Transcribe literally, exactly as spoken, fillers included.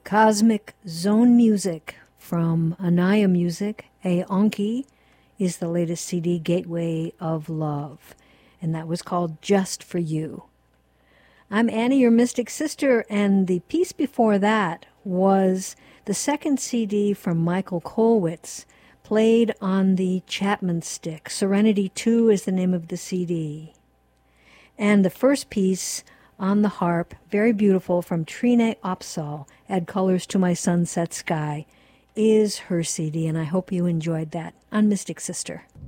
Cosmic Zone Music from Anaya Music. Aonki is the latest C D, Gateway of Love, and that was called Just for You. I'm Annie, your mystic sister, and the piece before that was the second C D from Michael Kolwitz, played on the Chapman stick. Serenity two is the name of the C D. And the first piece on the harp, very beautiful, from Trine Opsahl, Add Colors to My Sunset Sky, is her C D, and I hope you enjoyed that on Mystic Sister.